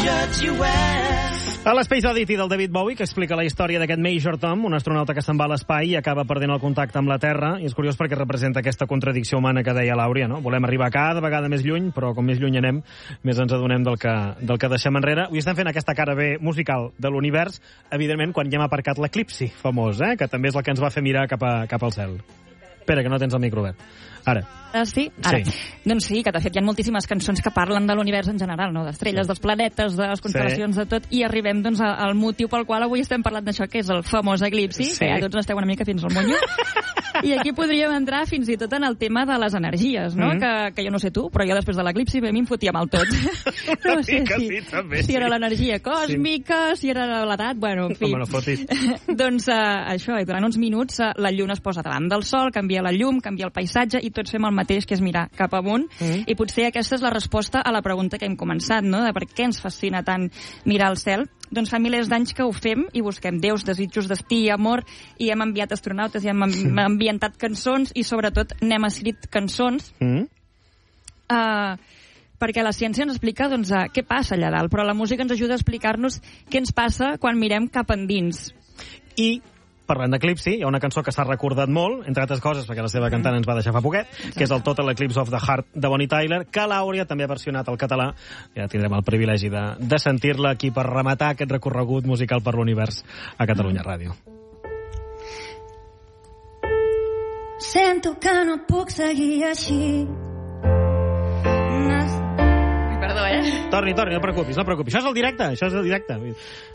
A l'Space Oddity del David Bowie, que explica la història d'aquest Major Tom, un astronauta que se'n va a l'espai i acaba perdent el contacte amb la Terra, i és curiós perquè representa aquesta contradicció humana que deia l'Àurea, no? Volem arribar cada vegada més lluny, però com més lluny anem, més ens adonem del que deixem enrere. Avui estem fent aquesta cara B musical de l'univers, evidentment, quan ja hem aparcat l'eclipsi famós, que també és el que ens va fer mirar cap al cel. Espera, que no tens el micro obert. Ara. Sí? Ara. Sí. Doncs sí, que de fet hi ha moltíssimes cançons que parlen de l'univers en general, no? D'estrelles, dels planetes, de les constel·lacions, de tot, i arribem doncs al motiu pel qual avui estem parlant d'això, que és el famós eclipsi, que ja tots esteu una mica fins al monyo. I aquí podríem entrar fins i tot en el tema de les energies, no? Que jo no sé tu, però jo després de l'eclipsi a mi em fotia mal tot. No sé si era l'energia còsmica, si era l'edat, bueno, en fi. Home, no fotis. Doncs això, i durant uns minuts la lluna es posa davant del sol, canvia la llum, canvia el paisatge, i tots fem el mateix, que és mirar cap amunt, i potser aquesta és la resposta a la pregunta que hem començat, no? De per què ens fascina tant mirar al cel. Doncs fa milers d'anys que ho fem i busquem déus, desitjos, destí, amor, i hem enviat astronautes, i hem ambientat cançons, i sobretot n'hem escrit cançons perquè la ciència ens explica doncs, què passa allà dalt, però la música ens ajuda a explicar-nos què ens passa quan mirem cap endins. I parlant d'eclipsi, hi ha una cançó que s'ha recordat molt, entre altres coses perquè la seva cantant ens va deixar fa poquet, que és el Total Eclipse of the Heart de Bonnie Tyler, que l'Àurea també ha versionat al català. Ja tindrem el privilegi de sentir-la aquí per rematar aquest recorregut musical per l'univers a Catalunya Ràdio. Sento que no puc seguir així. Perdó, Torni, no preocupis. Això és el directe,